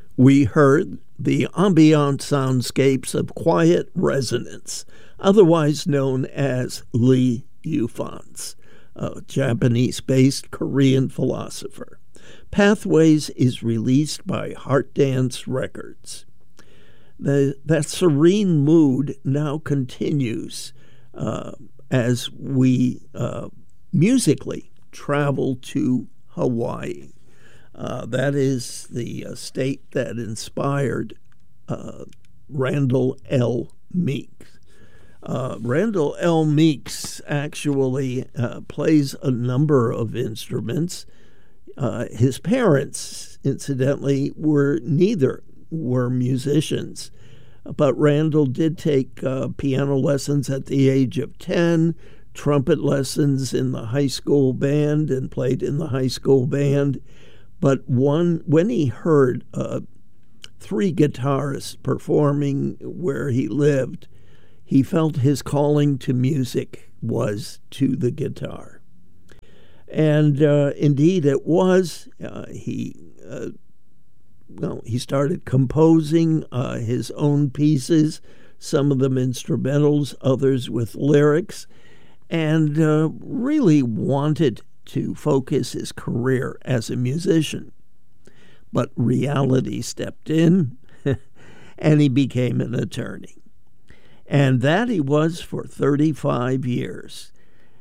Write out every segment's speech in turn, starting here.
We heard the ambient soundscapes of quiet resonance, otherwise known as Lee Ufans, a Japanese-based Korean philosopher. Pathways is released by Heart Dance Records. That serene mood now continues as we musically travel to Hawaii. That is the state that inspired Randall L. Meeks. Randall L. Meeks actually plays a number of instruments. His parents, incidentally, were musicians, but Randall did take piano lessons at the age of 10, trumpet lessons in the high school band, and played in the high school band. But when he heard 3 guitarists performing where he lived, he felt his calling to music was to the guitar. And indeed it was. He started composing his own pieces, some of them instrumentals, others with lyrics, and really wanted to focus his career as a musician. But reality stepped in, and he became an attorney. And that he was for 35 years.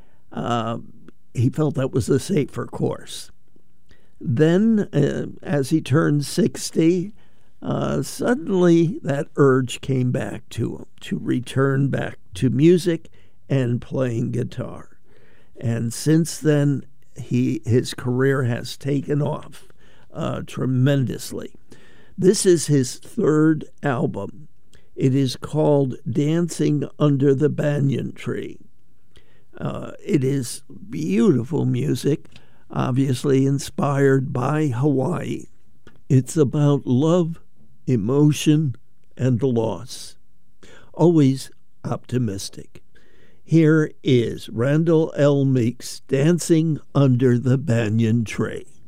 He felt that was a safer course. Then, as he turned 60, suddenly that urge came back to him to return back to music and playing guitar. And since then, his career has taken off tremendously. This is his 3rd album. It is called Dancing Under the Banyan Tree. It is beautiful music, obviously inspired by Hawaii. It's about love, emotion, and loss. Always optimistic. Here is Randall L. Meeks, Dancing Under the Banyan Tree.